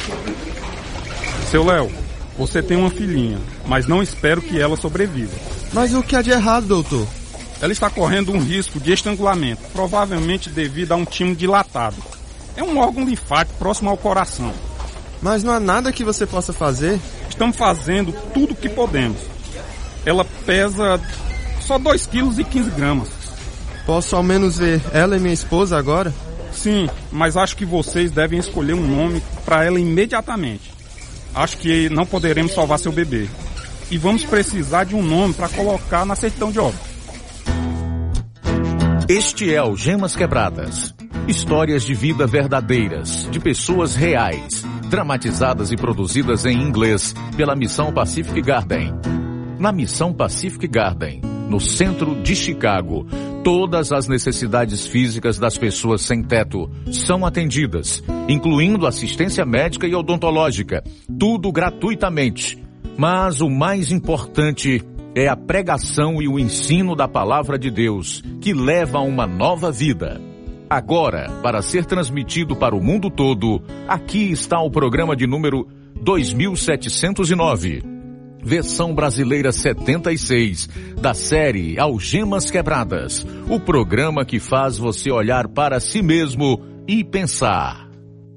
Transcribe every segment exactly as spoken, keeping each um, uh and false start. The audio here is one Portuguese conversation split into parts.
Seu Léo, você tem uma filhinha, mas não espero que ela sobreviva. Mas o que há de errado, doutor? Ela está correndo um risco de estrangulamento, provavelmente devido a um timo dilatado. É um órgão linfático próximo ao coração. Mas não há nada que você possa fazer? Estamos fazendo tudo o que podemos. Ela pesa só dois quilos e quinze gramas. Posso ao menos ver ela e minha esposa agora? Sim, mas acho que vocês devem escolher um nome para ela imediatamente. Acho que não poderemos salvar seu bebê. E vamos precisar de um nome para colocar na certidão de óbito. Este é Algemas Quebradas. Histórias de vida verdadeiras, de pessoas reais, dramatizadas e produzidas em inglês pela Missão Pacific Garden. Na Missão Pacific Garden, no centro de Chicago, todas as necessidades físicas das pessoas sem teto são atendidas, incluindo assistência médica e odontológica, tudo gratuitamente. Mas o mais importante é a pregação e o ensino da palavra de Deus, que leva a uma nova vida. Agora, para ser transmitido para o mundo todo, aqui está o programa de número dois mil setecentos e nove, versão brasileira setenta e seis, da série Algemas Quebradas, o programa que faz você olhar para si mesmo e pensar.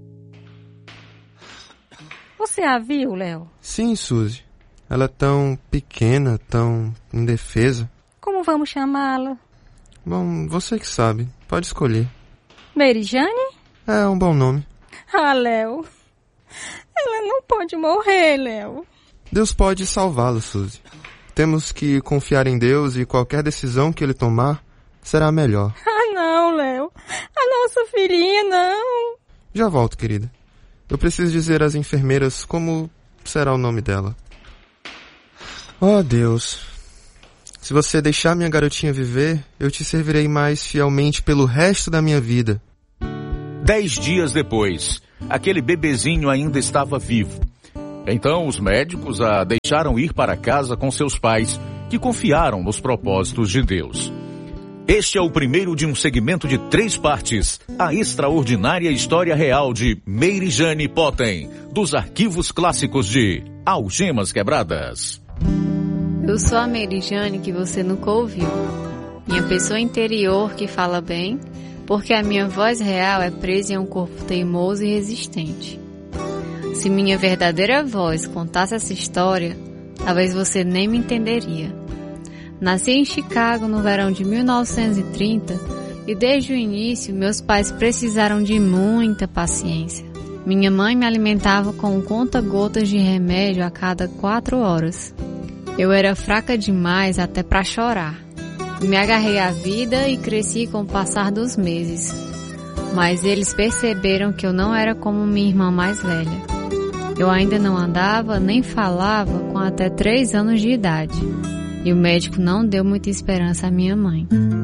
Você a viu, Léo? Sim, Suzy. Ela é tão pequena, tão indefesa. Como vamos chamá-la? Bom, você que sabe. Pode escolher. Mary Jane? É um bom nome. Ah, Léo. Ela não pode morrer, Léo. Deus pode salvá-la, Suzy. Temos que confiar em Deus e qualquer decisão que Ele tomar será melhor. Ah, não, Léo. A nossa filhinha, não. Já volto, querida. Eu preciso dizer às enfermeiras como será o nome dela. Oh, Deus. Se você deixar minha garotinha viver, eu te servirei mais fielmente pelo resto da minha vida. Dez dias depois, aquele bebezinho ainda estava vivo. Então os médicos a deixaram ir para casa com seus pais, que confiaram nos propósitos de Deus. Este é o primeiro de um segmento de três partes, a extraordinária história real de Mary Jane Potten, dos arquivos clássicos de Algemas Quebradas. Eu sou a Mary Jane que você nunca ouviu. Minha pessoa interior que fala bem, porque a minha voz real é presa em um corpo teimoso e resistente. Se minha verdadeira voz contasse essa história, talvez você nem me entenderia. Nasci em Chicago no verão de mil novecentos e trinta e desde o início meus pais precisaram de muita paciência. Minha mãe me alimentava com um conta-gotas de remédio a cada quatro horas. Eu era fraca demais até para chorar. Me agarrei à vida e cresci com o passar dos meses. Mas eles perceberam que eu não era como minha irmã mais velha. Eu ainda não andava nem falava com até três anos de idade. E o médico não deu muita esperança à minha mãe.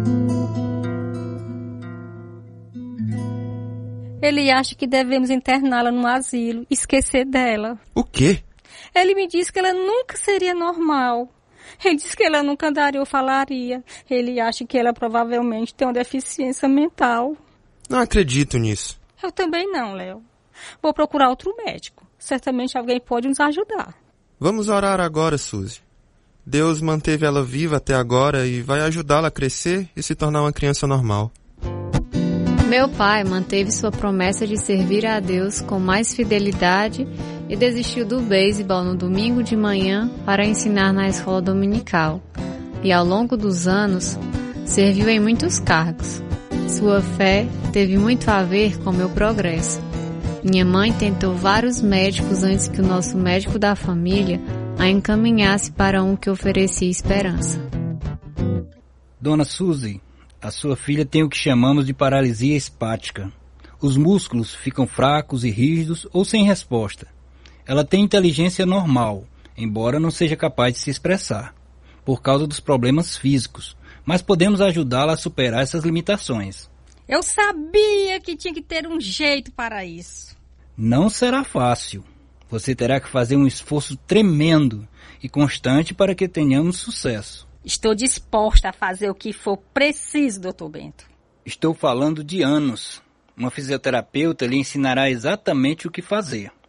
Ele acha que devemos interná-la no asilo, esquecer dela. O quê? Ele me disse que ela nunca seria normal. Ele disse que ela nunca andaria ou falaria. Ele acha que ela provavelmente tem uma deficiência mental. Não acredito nisso. Eu também não, Léo. Vou procurar outro médico. Certamente alguém pode nos ajudar. Vamos orar agora, Suzy. Deus manteve ela viva até agora e vai ajudá-la a crescer e se tornar uma criança normal. Meu pai manteve sua promessa de servir a Deus com mais fidelidade e desistiu do beisebol no domingo de manhã para ensinar na escola dominical. E ao longo dos anos, serviu em muitos cargos. Sua fé teve muito a ver com meu progresso. Minha mãe tentou vários médicos antes que o nosso médico da família a encaminhasse para um que oferecia esperança. Dona Suzy, a sua filha tem o que chamamos de paralisia espática. Os músculos ficam fracos e rígidos ou sem resposta. Ela tem inteligência normal, embora não seja capaz de se expressar, por causa dos problemas físicos, mas podemos ajudá-la a superar essas limitações. Eu sabia que tinha que ter um jeito para isso. Não será fácil. Você terá que fazer um esforço tremendo e constante para que tenhamos sucesso. Estou disposta a fazer o que for preciso, doutor Bento. Estou falando de anos. Uma fisioterapeuta lhe ensinará exatamente o que fazer.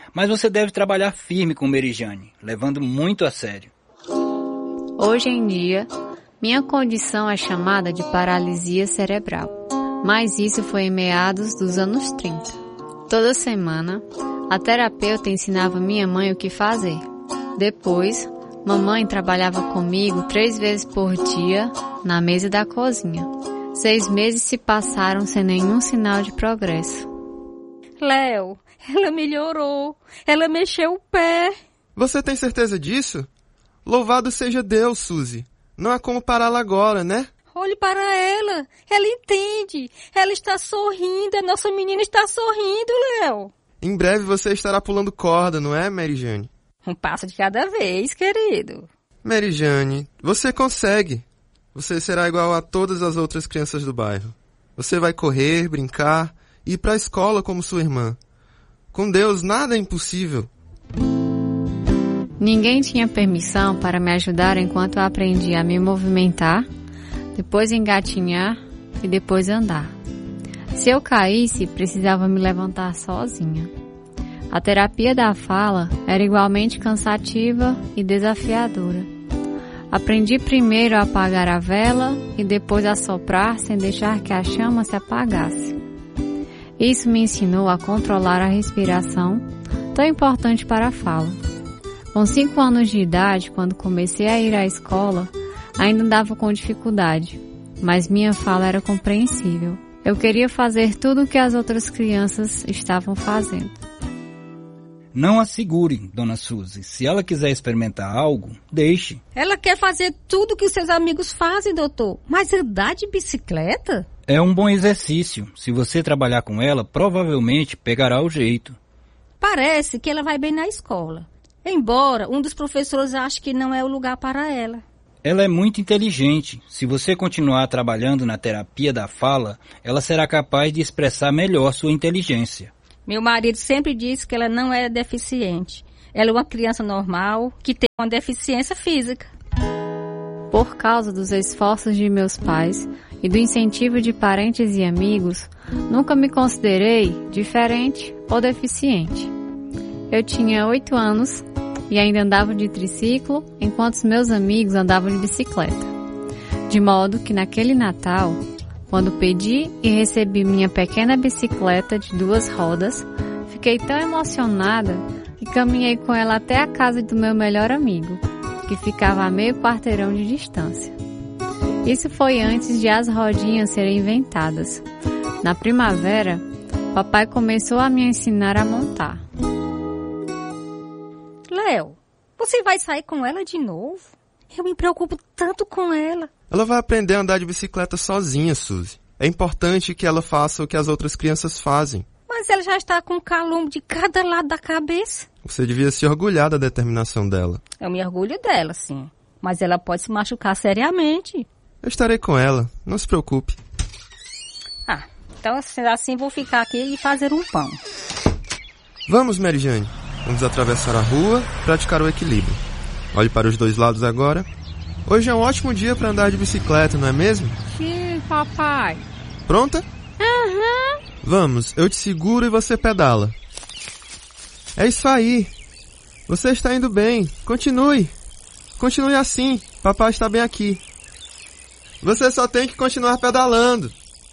Mas você deve trabalhar firme com Merijane, levando muito a sério. Hoje em dia, minha condição é chamada de paralisia cerebral, mas isso foi em meados dos anos trinta. Toda semana, a terapeuta ensinava minha mãe o que fazer. Depois, mamãe trabalhava comigo três vezes por dia na mesa da cozinha. Seis meses se passaram sem nenhum sinal de progresso. Léo, ela melhorou. Ela mexeu o pé. Você tem certeza disso? Louvado seja Deus, Suzy. Não há como pará-la agora, né? Olhe para ela. Ela entende. Ela está sorrindo. A nossa menina está sorrindo, Léo. Em breve você estará pulando corda, não é, Merijane? Um passo de cada vez, querido. Merijane, você consegue. Você será igual a todas as outras crianças do bairro. Você vai correr, brincar e ir para a escola como sua irmã. Com Deus, nada é impossível. Ninguém tinha permissão para me ajudar enquanto eu aprendia a me movimentar, depois engatinhar e depois andar. Se eu caísse, precisava me levantar sozinha. A terapia da fala era igualmente cansativa e desafiadora. Aprendi primeiro a apagar a vela e depois a soprar sem deixar que a chama se apagasse. Isso me ensinou a controlar a respiração, tão importante para a fala. Com cinco anos de idade, quando comecei a ir à escola, ainda andava com dificuldade, mas minha fala era compreensível. Eu queria fazer tudo o que as outras crianças estavam fazendo. Não a segure, dona Suzy. Se ela quiser experimentar algo, deixe. Ela quer fazer tudo que os seus amigos fazem, doutor. Mas andar de bicicleta? É um bom exercício. Se você trabalhar com ela, provavelmente pegará o jeito. Parece que ela vai bem na escola. Embora um dos professores ache que não é o lugar para ela. Ela é muito inteligente. Se você continuar trabalhando na terapia da fala, ela será capaz de expressar melhor sua inteligência. Meu marido sempre disse que ela não era deficiente. Ela é uma criança normal que tem uma deficiência física. Por causa dos esforços de meus pais e do incentivo de parentes e amigos, nunca me considerei diferente ou deficiente. Eu tinha oito anos e ainda andava de triciclo, enquanto os meus amigos andavam de bicicleta. De modo que naquele Natal, quando pedi e recebi minha pequena bicicleta de duas rodas, fiquei tão emocionada que caminhei com ela até a casa do meu melhor amigo, que ficava a meio quarteirão de distância. Isso foi antes de as rodinhas serem inventadas. Na primavera, papai começou a me ensinar a montar. Léo, você vai sair com ela de novo? Eu me preocupo tanto com ela. Ela vai aprender a andar de bicicleta sozinha, Suzy. É importante que ela faça o que as outras crianças fazem. Mas ela já está com calombo de cada lado da cabeça. Você devia se orgulhar da determinação dela. Eu me orgulho dela, sim. Mas ela pode se machucar seriamente. Eu estarei com ela, não se preocupe. Ah, então assim vou ficar aqui e fazer um pão. Vamos, Merijane. Vamos atravessar a rua e praticar o equilíbrio. Olhe para os dois lados agora. Hoje é um ótimo dia para andar de bicicleta, não é mesmo? Sim, papai. Pronta? Aham. Vamos, eu te seguro e você pedala. É isso aí. Você está indo bem. Continue. Continue assim. Papai está bem aqui. Você só tem que continuar pedalando.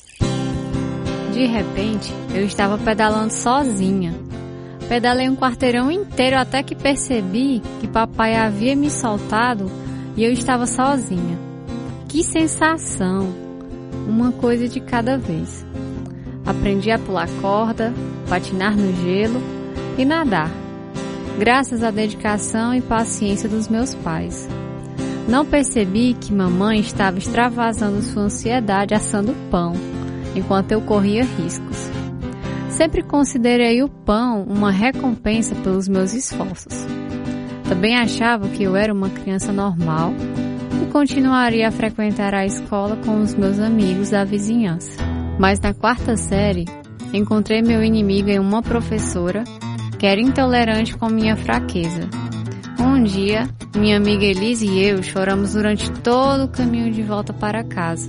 De repente, eu estava pedalando sozinha. Pedalei um quarteirão inteiro até que percebi que papai havia me soltado e eu estava sozinha. Que sensação! Uma coisa de cada vez. Aprendi a pular corda, patinar no gelo e nadar, graças à dedicação e paciência dos meus pais. Não percebi que mamãe estava extravasando sua ansiedade assando pão, enquanto eu corria riscos. Sempre considerei o pão uma recompensa pelos meus esforços. Também achava que eu era uma criança normal e continuaria a frequentar a escola com os meus amigos da vizinhança. Mas na quarta série, encontrei meu inimigo em uma professora que era intolerante com minha fraqueza. Um dia, minha amiga Elise e eu choramos durante todo o caminho de volta para casa.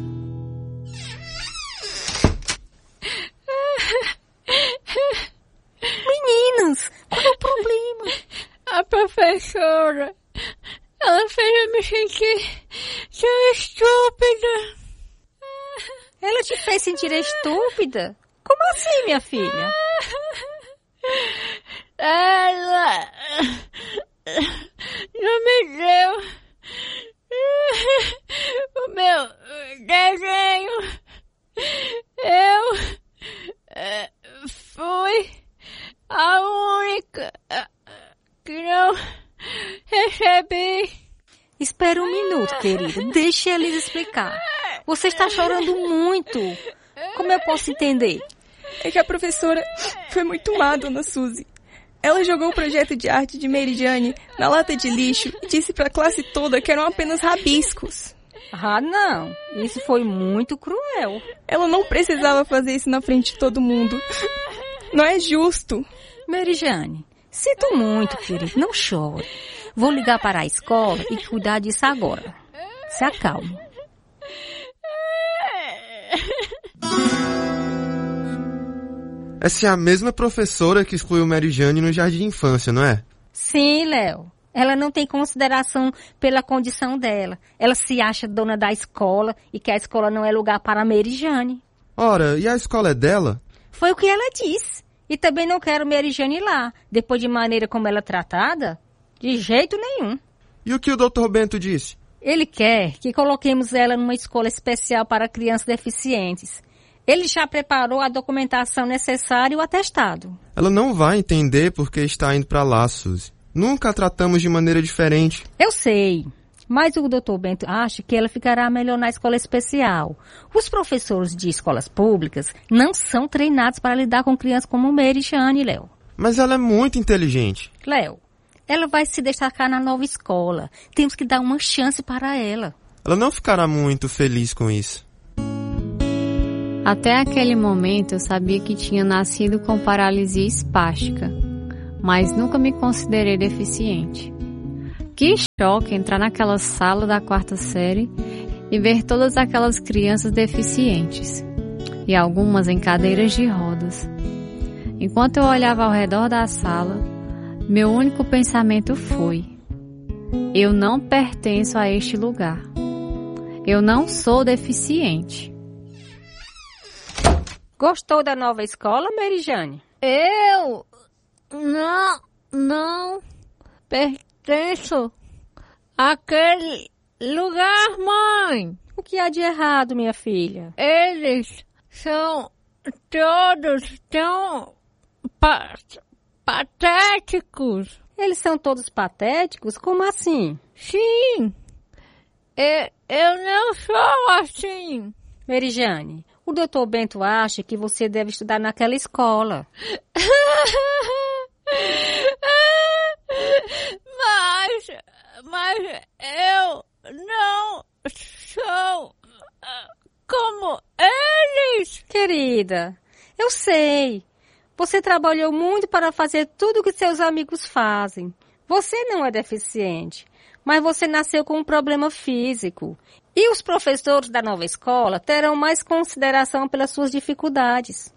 Meninas, qual é o problema? professora. Ela fez eu me sentir tão estúpida. Ela te fez sentir estúpida? Como assim, minha filha? Ela não me deu o meu desenho. Eu fui a única que não recebi. Espera um minuto, querida. Deixa eles explicar. Você está chorando muito. Como eu posso entender? É que a professora foi muito má, dona Suzy. Ela jogou o projeto de arte de Mary Jane na lata de lixo e disse para a classe toda que eram apenas rabiscos. Ah, não. Isso foi muito cruel. Ela não precisava fazer isso na frente de todo mundo. Não é justo. Mary Jane, sinto muito, querida. Não chore. Vou ligar para a escola e cuidar disso agora. Se acalme. Essa é a mesma professora que excluiu Mary Jane no jardim de infância, não é? Sim, Léo. Ela não tem consideração pela condição dela. Ela se acha dona da escola e que a escola não é lugar para a Mary Jane. Ora, e a escola é dela? Foi o que ela disse. E também não quero Mary Jane lá, depois de maneira como ela é tratada. De jeito nenhum. E o que o doutor Bento disse? Ele quer que coloquemos ela numa escola especial para crianças deficientes. Ele já preparou a documentação necessária e o atestado. Ela não vai entender porque está indo para lá, Suzy. Nunca a tratamos de maneira diferente. Eu sei, mas o doutor Bento acha que ela ficará melhor na escola especial. Os professores de escolas públicas não são treinados para lidar com crianças como Mary Jane, Léo. Mas ela é muito inteligente. Léo, ela vai se destacar na nova escola. Temos que dar uma chance para ela. Ela não ficará muito feliz com isso. Até aquele momento eu sabia que tinha nascido com paralisia espástica, mas nunca me considerei deficiente. Que choque entrar naquela sala da quarta série e ver todas aquelas crianças deficientes, e algumas em cadeiras de rodas. Enquanto eu olhava ao redor da sala, meu único pensamento foi: eu não pertenço a este lugar. Eu não sou deficiente. Gostou da nova escola, Mary Jane? Eu não, não pertenço àquele lugar, mãe. O que há de errado, minha filha? Eles são todos tão pa patéticos. Eles são todos patéticos? Como assim? Sim, eu, eu não sou assim. Mary Jane, o doutor Bento acha que você deve estudar naquela escola. Mas, mas eu não sou como eles. Querida, eu sei. Você trabalhou muito para fazer tudo o que seus amigos fazem. Você não é deficiente, mas você nasceu com um problema físico. E os professores da nova escola terão mais consideração pelas suas dificuldades.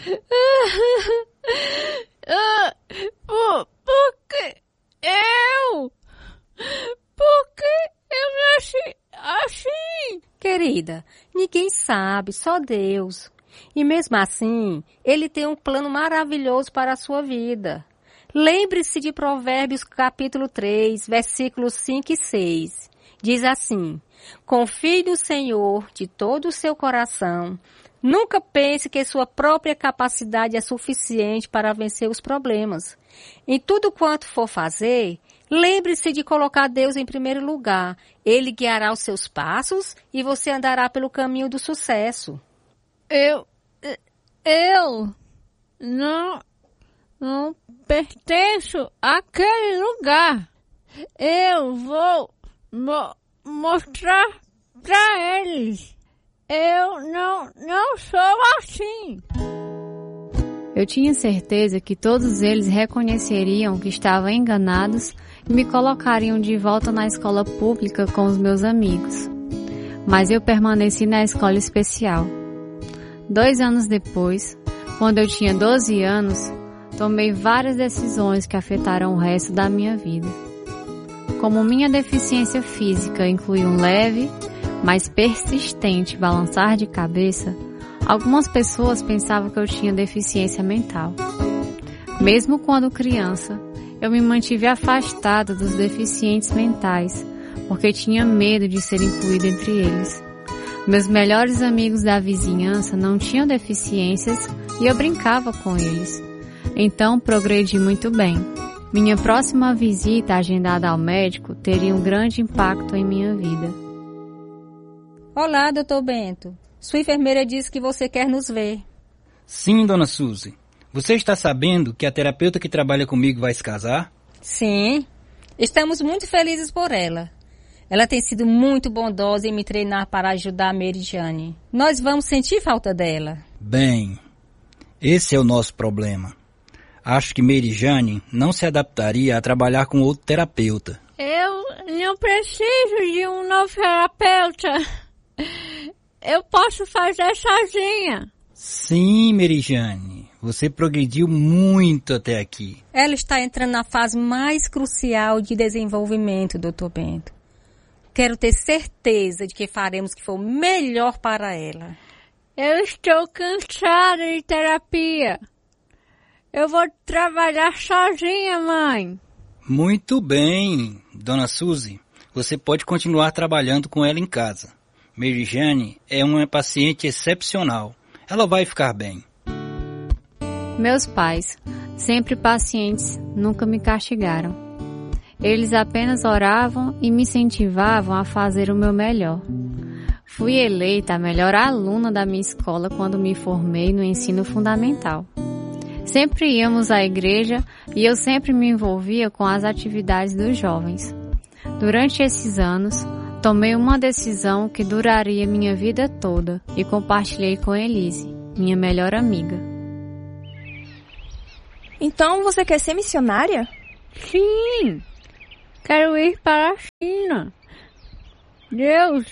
Por, porque eu... Porque eu nasci assim. Querida, ninguém sabe, só Deus. E mesmo assim, Ele tem um plano maravilhoso para a sua vida. Lembre-se de Provérbios capítulo três, versículos cinco e seis. Diz assim: confie no Senhor de todo o seu coração. Nunca pense que sua própria capacidade é suficiente para vencer os problemas. Em tudo quanto for fazer, lembre-se de colocar Deus em primeiro lugar. Ele guiará os seus passos e você andará pelo caminho do sucesso. Eu... Eu... Não... Não pertenço àquele lugar. Eu vou mo mostrar pra eles. Eu não, não sou assim. Eu tinha certeza que todos eles reconheceriam que estavam enganados e me colocariam de volta na escola pública com os meus amigos. Mas eu permaneci na escola especial. Dois anos depois, quando eu tinha doze anos, tomei várias decisões que afetaram o resto da minha vida. Como minha deficiência física inclui um leve, mas persistente balançar de cabeça, algumas pessoas pensavam que eu tinha deficiência mental. Mesmo quando criança, eu me mantive afastada dos deficientes mentais, porque tinha medo de ser incluída entre eles. Meus melhores amigos da vizinhança não tinham deficiências e eu brincava com eles. Então progredi muito bem. Minha próxima visita agendada ao médico teria um grande impacto em minha vida. Olá, doutor Bento. Sua enfermeira disse que você quer nos ver. Sim, dona Suzy. Você está sabendo que a terapeuta que trabalha comigo vai se casar? Sim. Estamos muito felizes por ela. Ela tem sido muito bondosa em me treinar para ajudar a Mary Jane. Nós vamos sentir falta dela. Bem, esse é o nosso problema. Acho que Mary Jane não se adaptaria a trabalhar com outro terapeuta. Eu não preciso de um novo terapeuta. Eu posso fazer sozinha. Sim, Mary Jane. Você progrediu muito até aqui. Ela está entrando na fase mais crucial de desenvolvimento, doutor Bento. Quero ter certeza de que faremos o que for melhor para ela. Eu estou cansada de terapia. Eu vou trabalhar sozinha, mãe. Muito bem, dona Suzy. Você pode continuar trabalhando com ela em casa. Mary Jane é uma paciente excepcional. Ela vai ficar bem. Meus pais, sempre pacientes, nunca me castigaram. Eles apenas oravam e me incentivavam a fazer o meu melhor. Fui eleita a melhor aluna da minha escola quando me formei no ensino fundamental. Sempre íamos à igreja e eu sempre me envolvia com as atividades dos jovens. Durante esses anos, tomei uma decisão que duraria minha vida toda e compartilhei com Elise, minha melhor amiga. Então você quer ser missionária? Sim, quero ir para a China. Deus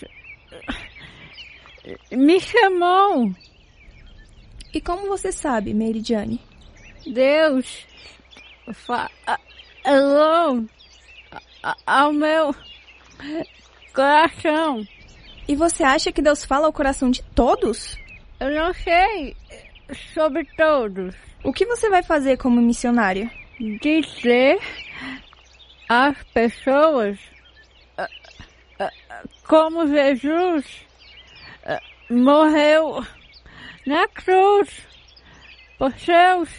me chamou. E como você sabe, Mary Jane? Deus falou ao meu coração. E você acha que Deus fala ao coração de todos? Eu não sei sobre todos. O que você vai fazer como missionária? Dizer às pessoas como Jesus morreu na cruz por seus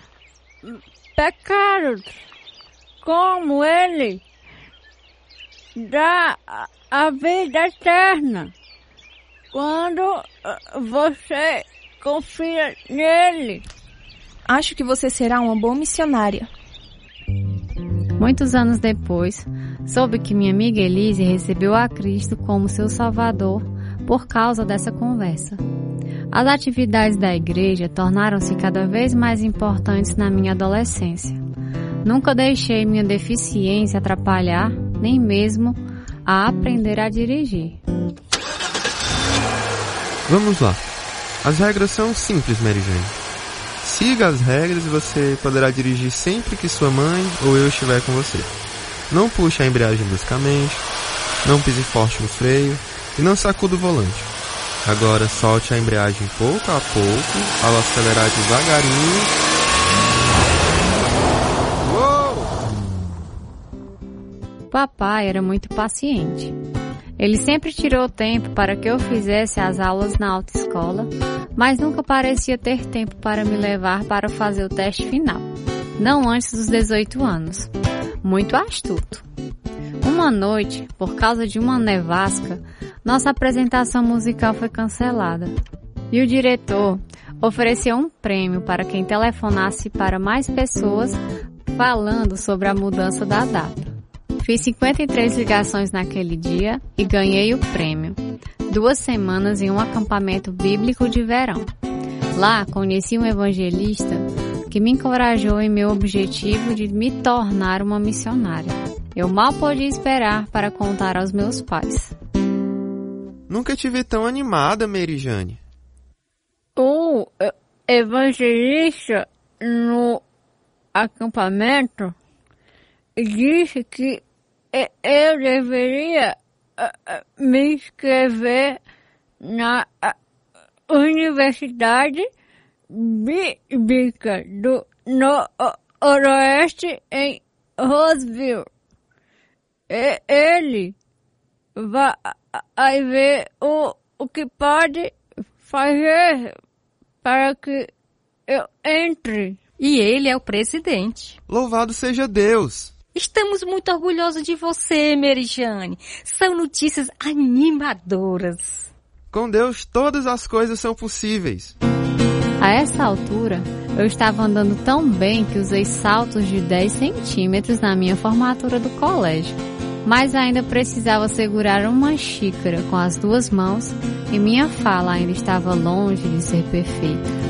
pecados, como Ele dá a vida eterna quando você confia nele. Acho que você será uma boa missionária. Muitos anos depois, soube que minha amiga Elise recebeu a Cristo como seu Salvador por causa dessa conversa. As atividades da igreja tornaram-se cada vez mais importantes na minha adolescência. Nunca deixei minha deficiência atrapalhar, nem mesmo a aprender a dirigir. Vamos lá. As regras são simples, Mary Jane. Siga as regras e você poderá dirigir sempre que sua mãe ou eu estiver com você. Não puxe a embreagem bruscamente, não pise forte no freio e não sacuda o volante. Agora solte a embreagem pouco a pouco, ao acelerar devagarinho. Uou! Papai era muito paciente. Ele sempre tirou tempo para que eu fizesse as aulas na autoescola, mas nunca parecia ter tempo para me levar para fazer o teste final, não antes dos dezoito anos. Muito astuto. Uma noite, por causa de uma nevasca, nossa apresentação musical foi cancelada. E o diretor ofereceu um prêmio para quem telefonasse para mais pessoas falando sobre a mudança da data. Fiz cinquenta e três ligações naquele dia e ganhei o prêmio. Duas semanas em um acampamento bíblico de verão. Lá conheci um evangelista que me encorajou em meu objetivo de me tornar uma missionária. Eu mal podia esperar para contar aos meus pais. Nunca te vi tão animada, Mary Jane. O evangelista no acampamento disse que eu deveria uh, me inscrever na uh, Universidade Bíblica do Noroeste em Roseville. E, ele vai, vai ver o, o que pode fazer para que eu entre. E ele é o presidente. Louvado seja Deus! Estamos muito orgulhosos de você, Merijane. São notícias animadoras. Com Deus, todas as coisas são possíveis. A essa altura, eu estava andando tão bem que usei saltos de dez centímetros na minha formatura do colégio. Mas ainda precisava segurar uma xícara com as duas mãos e minha fala ainda estava longe de ser perfeita.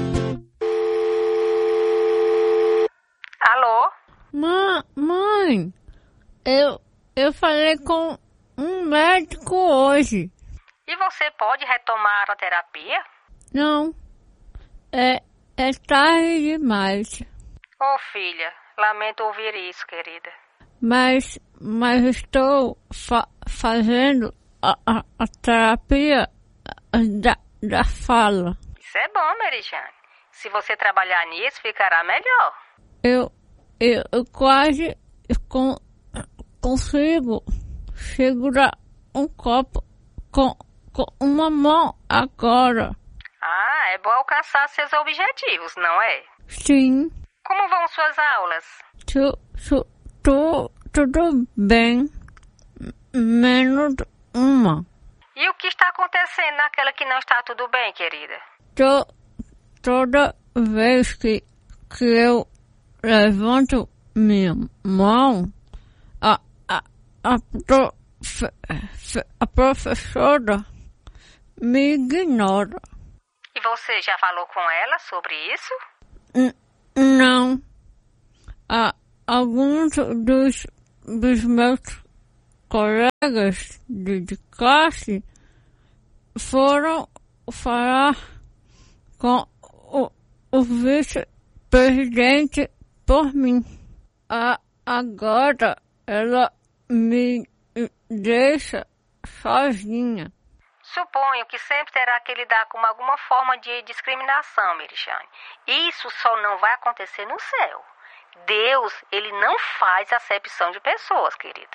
Alô? Ma- mãe, eu, eu falei com um médico hoje. E você pode retomar a terapia? Não, é, é tarde demais. Ô filha, lamento ouvir isso, querida. Mas, mas estou fa- fazendo a, a, a terapia da, da fala. Isso é bom, Merijane. Se você trabalhar nisso, ficará melhor. Eu, eu, eu quase con, consigo segurar um copo com, com uma mão agora. Ah, é bom alcançar seus objetivos, não é? Sim. Como vão suas aulas? Tu, tu, tu, tudo bem, menos uma. E o que está acontecendo naquela que não está tudo bem, querida? To, toda vez que, que eu levanto minha mão, a, a, a, profe, a professora me ignora. E você já falou com ela sobre isso? N- não. A, alguns dos, dos meus colegas de, de classe foram falar com o, o vice-presidente por mim. A, agora ela me deixa sozinha. Suponho que sempre terá que lidar com alguma forma de discriminação, Merijane. Isso só não vai acontecer no céu. Deus, ele não faz acepção de pessoas, querida.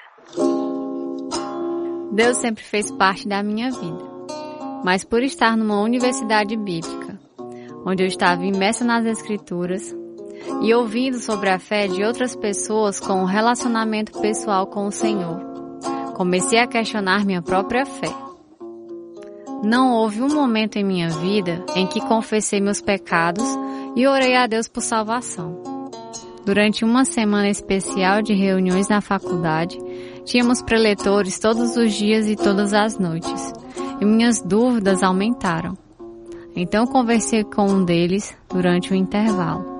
Deus sempre fez parte da minha vida. Mas por estar numa universidade bíblica, onde eu estava imersa nas escrituras e ouvindo sobre a fé de outras pessoas com um relacionamento pessoal com o Senhor, comecei a questionar minha própria fé. Não houve um momento em minha vida em que confessei meus pecados e orei a Deus por salvação. Durante uma semana especial de reuniões na faculdade, tínhamos preletores todos os dias e todas as noites, e minhas dúvidas aumentaram. Então conversei com um deles durante o intervalo.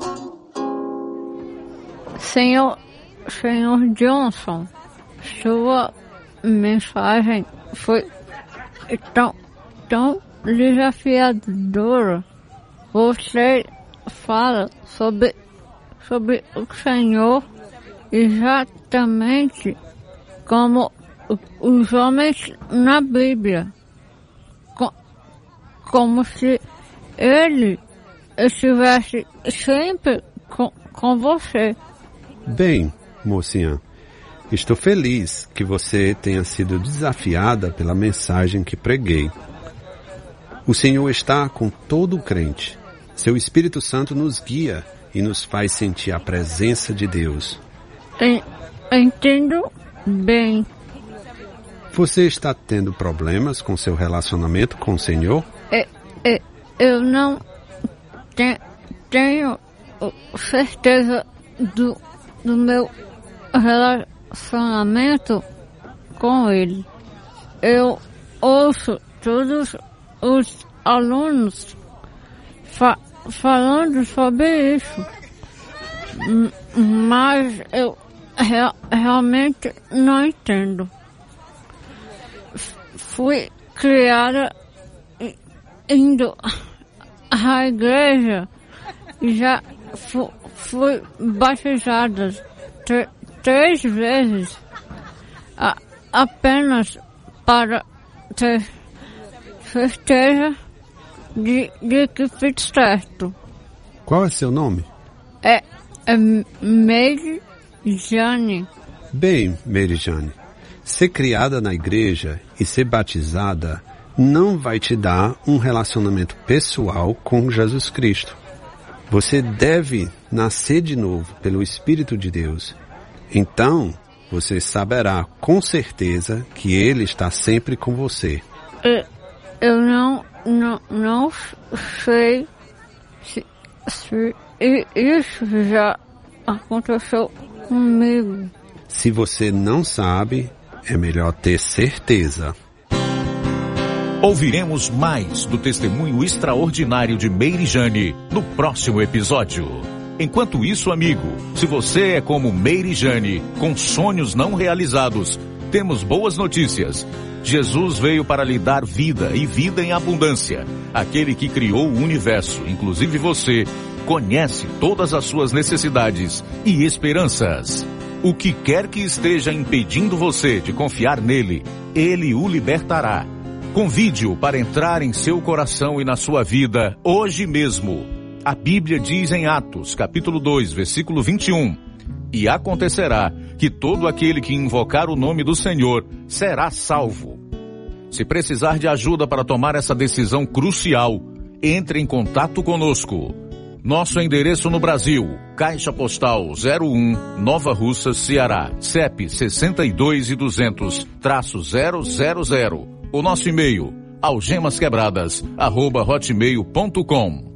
Senhor, Senhor Johnson, sua mensagem foi tão, tão desafiadora. Você fala sobre, sobre o Senhor exatamente como os homens na Bíblia. Com, como se ele estivesse sempre com, com você. Bem, mocinha, estou feliz que você tenha sido desafiada pela mensagem que preguei. O Senhor está com todo crente. Seu Espírito Santo nos guia e nos faz sentir a presença de Deus. Entendo bem. Você está tendo problemas com seu relacionamento com o Senhor? É, é, eu não te, tenho certeza do, do meu relacionamento com ele. Eu ouço todos os alunos fa, falando sobre isso, mas eu real, realmente não entendo. Fui criada indo à igreja e já fu, fui batizada tr, três vezes, A, apenas para ter certeza de, de que fiz certo. Qual é seu nome? É, é Mary Jane. Bem, Mary Jane, ser criada na igreja e ser batizada não vai te dar um relacionamento pessoal com Jesus Cristo. Você deve nascer de novo pelo Espírito de Deus. Então, você saberá com certeza que Ele está sempre com você. Eu não, não, não sei se, se isso já aconteceu comigo. Se você não sabe, é melhor ter certeza. Ouviremos mais do testemunho extraordinário de Mary Jane no próximo episódio. Enquanto isso, amigo, se você é como Mary Jane, com sonhos não realizados, temos boas notícias. Jesus veio para lhe dar vida e vida em abundância. Aquele que criou o universo, inclusive você, conhece todas as suas necessidades e esperanças. O que quer que esteja impedindo você de confiar nele, ele o libertará. Convide-o para entrar em seu coração e na sua vida hoje mesmo. A Bíblia diz em Atos, capítulo dois, versículo vinte e um, e acontecerá que todo aquele que invocar o nome do Senhor será salvo. Se precisar de ajuda para tomar essa decisão crucial, entre em contato conosco. Nosso endereço no Brasil, Caixa Postal zero um, Nova Russas, Ceará, C E P sessenta e dois e duzentos, zero zero zero. O nosso e-mail, algemasquebradas, arroba hotmail ponto com.